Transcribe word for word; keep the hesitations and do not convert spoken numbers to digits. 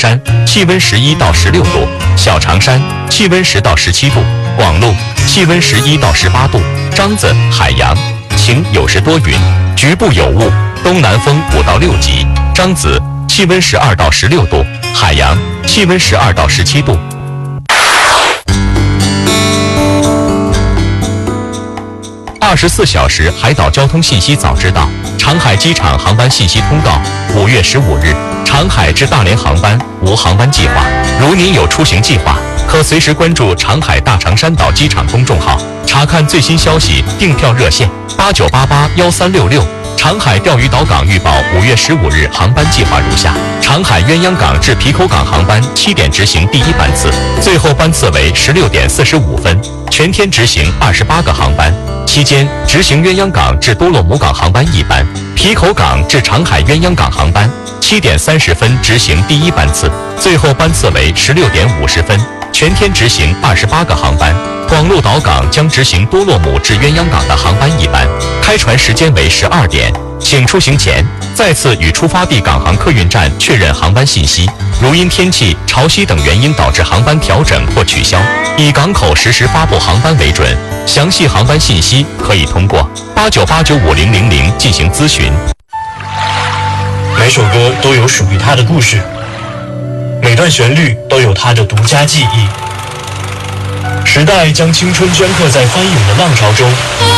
山气温十一到十六度，小长山气温十到十七度，广路气温十一到十八度，张子、海洋晴，有时多云，局部有雾，东南风五到六级，张子气温十二到十六度，海洋气温十二到十七度。二十四小时海岛交通信息早知道，长海机场航班信息通告：五月十五日，长海至大连航班无航班计划。如您有出行计划，可随时关注长海大长山岛机场公众号，查看最新消息。订票热线：八九八八幺三六六。长海钓鱼岛港预报五月十五日航班计划如下：长海鸳鸯港至皮口港航班七点执行第一班次，最后班次为十六点四十五分，全天执行二十八个航班。期间执行鸳鸯港至多洛姆港航班一班，皮口港至长海鸳鸯港航班七点三十分执行第一班次，最后班次为十六点五十分，全天执行二十八个航班。广鹿岛港将执行多洛姆至鸳鸯港的航班一班，开船时间为十二点。请出行前再次与出发地港航客运站确认航班信息。如因天气、潮汐等原因导致航班调整或取消，以港口实时发布航班为准。详细航班信息可以通过八九八九五零零零进行咨询。 每首歌都有属于它的故事，每段旋律都有它的独家记忆。时代将青春镌刻在翻涌的浪潮中，